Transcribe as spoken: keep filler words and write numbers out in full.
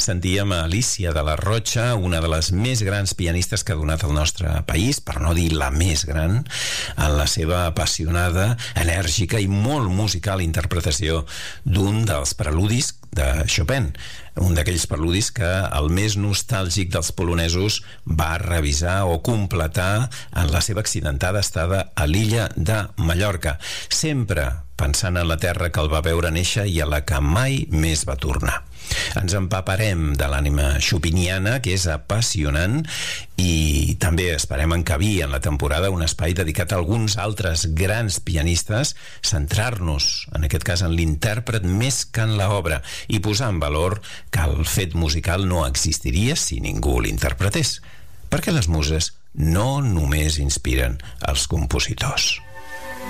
sentíem a Alícia de la Rocha, una de les més grans pianistes que ha donat el nostre país, per no dir la més gran, en la seva apassionada, enèrgica i molt musical interpretació d'un dels preludis de Chopin, un d'aquells preludis que el més nostàlgic dels polonesos va revisar o completar en la seva accidentada estada a l'illa de Mallorca, sempre pensant en la terra que el va veure néixer i a la que mai més va tornar. Ens empaparem de l'ànima chopiniana, que és apassionant, i també esperem encabir en la temporada un espai dedicat a alguns altres grans pianistes, centrar-nos, en aquest cas, en l'intèrpret més que en l'obra, i posar en valor que el fet musical no existiria si ningú l'interpretés, perquè les muses no només inspiren els compositors.